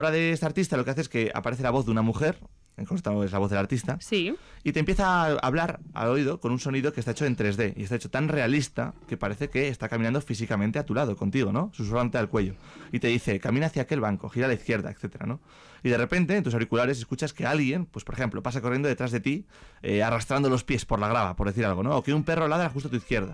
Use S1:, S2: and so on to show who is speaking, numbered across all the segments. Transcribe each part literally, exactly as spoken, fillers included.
S1: Ahora de este artista lo que hace es que aparece la voz de una mujer, en concreto es la voz del artista,
S2: sí,
S1: y te empieza a hablar al oído con un sonido que está hecho en tres D, y está hecho tan realista que parece que está caminando físicamente a tu lado, contigo, ¿no? Susurrante al cuello. Y te dice, camina hacia aquel banco, gira a la izquierda, etcétera, ¿no? Y de repente, en tus auriculares, escuchas que alguien, pues por ejemplo, pasa corriendo detrás de ti, eh, arrastrando los pies por la grava, por decir algo, ¿no? O que un perro ladra justo a tu izquierda.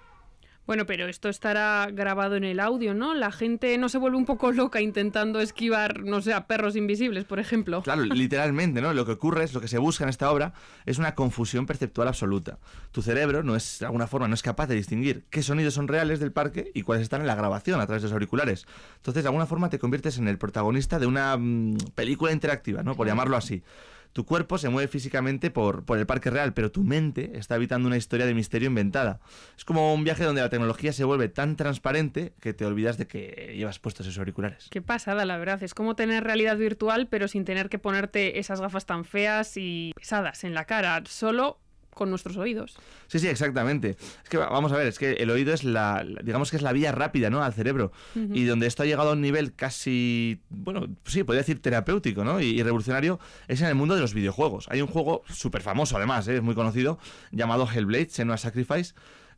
S2: Bueno, pero esto estará grabado en el audio, ¿no? La gente no se vuelve un poco loca intentando esquivar, no sé, a perros invisibles, por ejemplo.
S1: Claro, literalmente, ¿no? Lo que ocurre es, lo que se busca en esta obra es una confusión perceptual absoluta. Tu cerebro no es, de alguna forma, no es capaz de distinguir qué sonidos son reales del parque y cuáles están en la grabación a través de los auriculares. Entonces, de alguna forma, te conviertes en el protagonista de una mmm, película interactiva, ¿no? Por llamarlo así. Tu cuerpo se mueve físicamente por, por el parque real, pero tu mente está habitando una historia de misterio inventada. Es como un viaje donde la tecnología se vuelve tan transparente que te olvidas de que llevas puestos esos auriculares.
S2: Qué pasada, la verdad. Es como tener realidad virtual, pero sin tener que ponerte esas gafas tan feas y pesadas en la cara, solo con nuestros oídos.
S1: Sí, sí, exactamente. Es que vamos a ver, es que el oído es la, la digamos que es la vía rápida, ¿no?, al cerebro. Uh-huh. Y donde esto ha llegado a un nivel casi, bueno, sí, podría decir terapéutico, ¿no?, y, y revolucionario, es en el mundo de los videojuegos. Hay un juego súper famoso, además, ¿eh? Es muy conocido, llamado Hellblade: Senua's Sacrifice,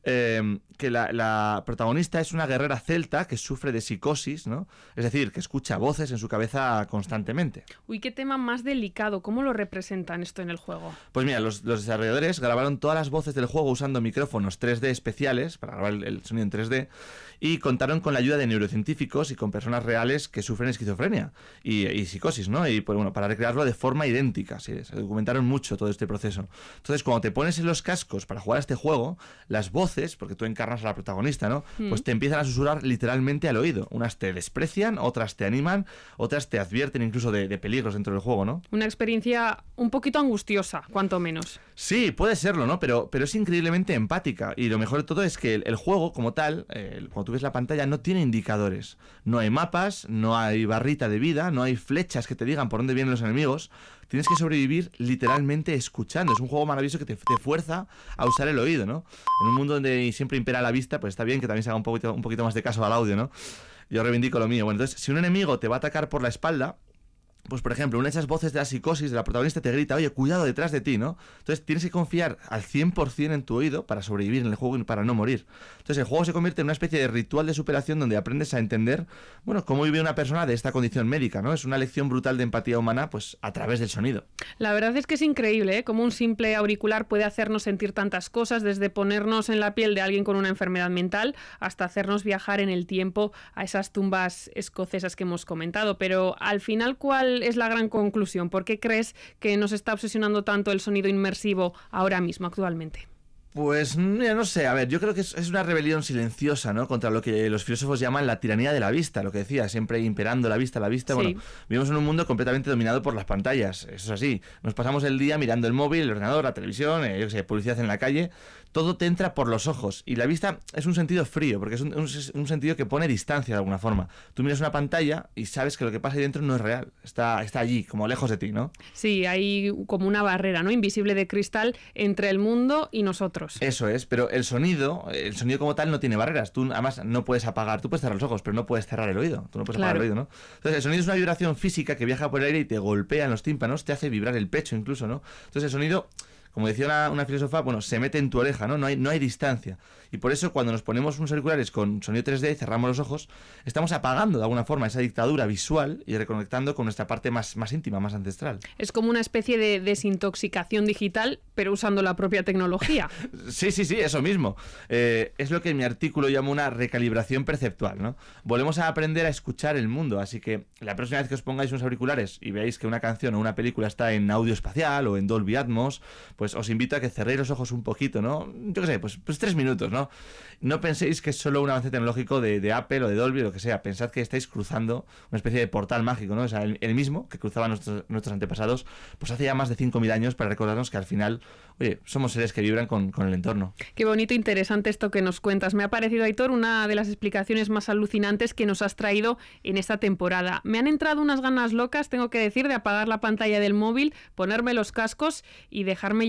S1: Eh, que la, la protagonista es una guerrera celta que sufre de psicosis, ¿no? Es decir, que escucha voces en su cabeza constantemente.
S2: Uy, qué tema más delicado. ¿Cómo lo representan esto en el juego?
S1: Pues mira, los, los desarrolladores grabaron todas las voces del juego usando micrófonos tres D especiales para grabar el, el sonido en tres D y contaron con la ayuda de neurocientíficos y con personas reales que sufren esquizofrenia y, y psicosis, ¿no? Y pues bueno, para recrearlo de forma idéntica. Sí, se documentaron mucho todo este proceso. Entonces, cuando te pones en los cascos para jugar a este juego, las voces, porque tú encarnas a la protagonista, ¿no?, mm. pues te empiezan a susurrar literalmente al oído. Unas te desprecian, otras te animan, otras te advierten incluso de, de peligros dentro del juego, ¿no?
S2: Una experiencia un poquito angustiosa, cuanto menos.
S1: Sí, puede serlo, ¿no? Pero, pero es increíblemente empática. Y lo mejor de todo es que el, el juego, como tal, eh, cuando tú ves la pantalla, no tiene indicadores. No hay mapas, no hay barrita de vida, no hay flechas que te digan por dónde vienen los enemigos. Tienes que sobrevivir literalmente escuchando. Es un juego maravilloso que te, te fuerza a usar el oído, ¿no? En un mundo donde siempre impera la vista, pues está bien que también se haga un poquito, un poquito más de caso al audio, ¿no? Yo reivindico lo mío. Bueno, entonces, si un enemigo te va a atacar por la espalda, pues por ejemplo, una de esas voces de la psicosis de la protagonista te grita, oye, cuidado detrás de ti, ¿no? Entonces tienes que confiar al cien por ciento en tu oído para sobrevivir en el juego y para no morir. Entonces el juego se convierte en una especie de ritual de superación donde aprendes a entender, bueno, cómo vive una persona de esta condición médica, ¿no? Es una lección brutal de empatía humana, pues a través del sonido.
S2: La verdad es que es increíble, ¿eh?, cómo un simple auricular puede hacernos sentir tantas cosas, desde ponernos en la piel de alguien con una enfermedad mental hasta hacernos viajar en el tiempo a esas tumbas escocesas que hemos comentado. Pero al final, ¿cuál es la gran conclusión? ¿Por qué crees que nos está obsesionando tanto el sonido inmersivo ahora mismo, actualmente?
S1: Pues mira, no sé, a ver, yo creo que es, es una rebelión silenciosa, ¿no?, contra lo que los filósofos llaman la tiranía de la vista, lo que decía, siempre imperando la vista, la vista, sí. Bueno, vivimos en un mundo completamente dominado por las pantallas, eso es así, nos pasamos el día mirando el móvil, el ordenador, la televisión, eh, yo qué sé, publicidad en la calle, todo te entra por los ojos, y la vista es un sentido frío, porque es un, un, un sentido que pone distancia de alguna forma. Tú miras una pantalla y sabes que lo que pasa ahí dentro no es real, está, está allí, como lejos de ti, ¿no?
S2: Sí, hay como una barrera, ¿no?, invisible de cristal entre el mundo y nosotros.
S1: Eso es, pero el sonido, el sonido como tal no tiene barreras. Tú además no puedes apagar, tú puedes cerrar los ojos, pero no puedes cerrar el oído. Tú no puedes
S2: claro.
S1: apagar el oído, ¿no? Entonces el sonido es una vibración física que viaja por el aire y te golpea en los tímpanos, te hace vibrar el pecho incluso, ¿no? Entonces el sonido, como decía una, una filósofa, bueno, se mete en tu oreja, ¿no? No hay, no hay distancia. Y por eso cuando nos ponemos unos auriculares con sonido tres D y cerramos los ojos, estamos apagando de alguna forma esa dictadura visual y reconectando con nuestra parte más, más íntima, más ancestral.
S2: Es como una especie de desintoxicación digital, pero usando la propia tecnología.
S1: Sí, sí, sí, eso mismo. Eh, es lo que en mi artículo llamo una recalibración perceptual, ¿no? Volvemos a aprender a escuchar el mundo, así que la próxima vez que os pongáis unos auriculares y veáis que una canción o una película está en audio espacial o en Dolby Atmos, pues os invito a que cerréis los ojos un poquito, ¿no? Yo qué sé, pues, pues tres minutos, ¿no? No penséis que es solo un avance tecnológico de, de Apple o de Dolby o lo que sea. Pensad que estáis cruzando una especie de portal mágico, ¿no? O sea, el, el mismo que cruzaban nuestros, nuestros antepasados, pues hace ya más de cinco mil años, para recordarnos que al final, oye, somos seres que vibran con, con el entorno.
S2: Qué bonito, interesante esto que nos cuentas. Me ha parecido, Aitor, una de las explicaciones más alucinantes que nos has traído en esta temporada. Me han entrado unas ganas locas, tengo que decir, de apagar la pantalla del móvil, ponerme los cascos y dejarme llevar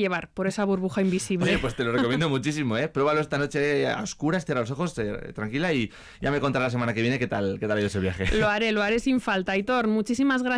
S2: llevar por esa burbuja invisible.
S1: Oye, pues te lo recomiendo muchísimo, ¿eh? Pruébalo esta noche a oscuras, cierra los ojos, eh, tranquila, y ya me contarás la semana que viene qué tal, qué tal ha ido ese viaje.
S2: Lo haré, lo haré sin falta. Aitor, muchísimas gracias.